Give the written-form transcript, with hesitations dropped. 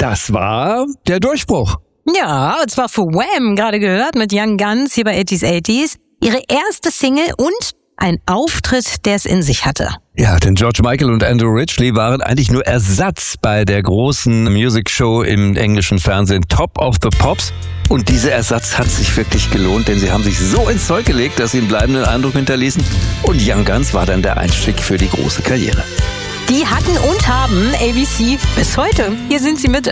das war der Durchbruch. Ja, und zwar für Wham, gerade gehört, mit Young Guns hier bei 80s. Ihre erste Single und ein Auftritt, der es in sich hatte. Ja, denn George Michael und Andrew Ridgeley waren eigentlich nur Ersatz bei der großen Music Show im englischen Fernsehen Top of the Pops. Und dieser Ersatz hat sich wirklich gelohnt, denn sie haben sich so ins Zeug gelegt, dass sie einen bleibenden Eindruck hinterließen. Und Young Guns war dann der Einstieg für die große Karriere. Die hatten und haben ABC bis heute. Hier sind sie mit